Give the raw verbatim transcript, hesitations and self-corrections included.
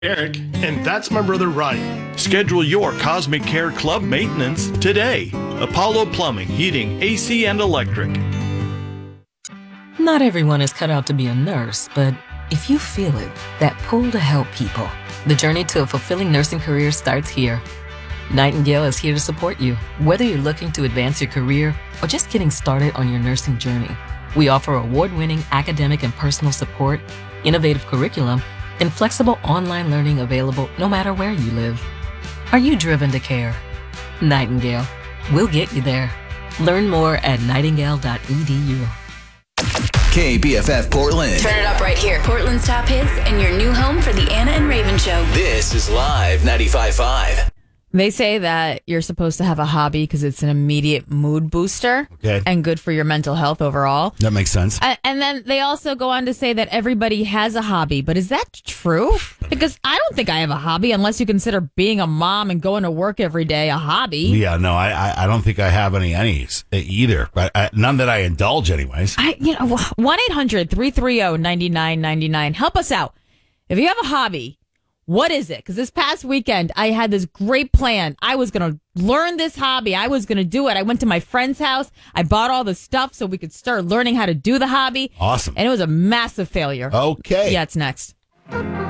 Eric, and that's my brother Ryan. Schedule your Cosmic Care Club maintenance today. Apollo Plumbing, Heating, A C, and Electric. Not everyone is cut out to be a nurse, but if you feel it, that pull to help people, the journey to a fulfilling nursing career starts here. Nightingale is here to support you, whether you're looking to advance your career or just getting started on your nursing journey. We offer award-winning academic and personal support, innovative curriculum, and flexible online learning available no matter where you live. Are you driven to care? Nightingale. We'll get you there. Learn more at nightingale dot e d u. K B F F Portland. Turn it up right here. Portland's top hits and your new home for the Anna and Raven Show. This is Live ninety-five point five. They say that you're supposed to have a hobby because it's an immediate mood booster okay. and good for your mental health overall. That makes sense. Uh, and then they also go on to say that everybody has a hobby. But is that true? Because I don't think I have a hobby unless you consider being a mom and going to work every day a hobby. Yeah, no, I I, I don't think I have any any either. But I, none that I indulge anyways. I, you know, one eight hundred three three zero nine nine nine nine. Help us out. If you have a hobby, what is it? Because this past weekend, I had this great plan. I was going to learn this hobby. I was going to do it. I went to my friend's house. I bought all the stuff so we could start learning how to do the hobby. Awesome. And it was a massive failure. Okay. Yeah, it's next.